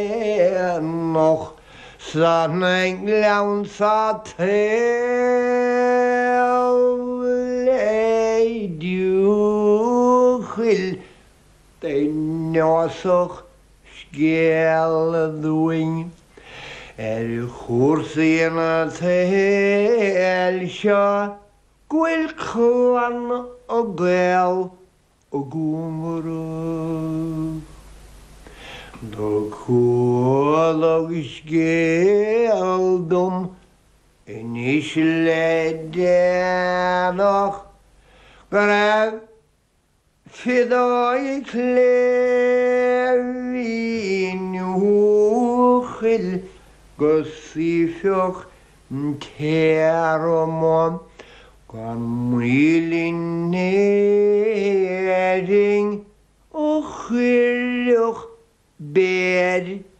noch san ein lawn sa te du chil de nosoch sgel dwi'n chwrdd a tel sio gwyl clan o gel o gwmrw. Do cwlog sgeldum yn isledenoch graf fydoi clefin hwchil gosifioch teromon gan mwylin nering o chylwch bed